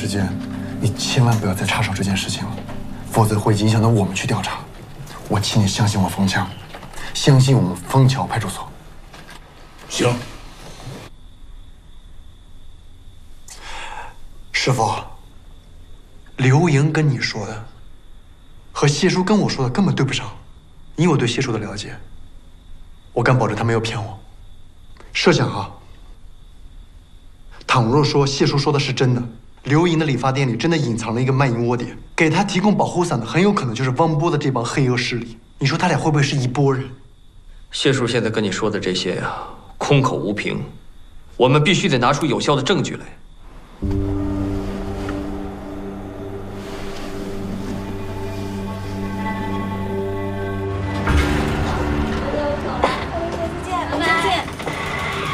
时间，你千万不要再插手这件事情了，否则会影响到我们去调查。我请你相信我冯强，相信我们枫桥派出所。 行。 师傅，刘莹跟你说的，和谢叔跟我说的根本对不上。以我对谢叔的了解，我敢保证他没有骗我。设想啊，倘若说谢叔说的是真的，刘莹的理发店里真的隐藏了一个卖淫窝点，给他提供保护伞的很有可能就是汪波的这帮黑恶势力。你说他俩会不会是一拨人？ 谢叔现在跟你说的这些呀，空口无凭，我们必须得拿出有效的证据来。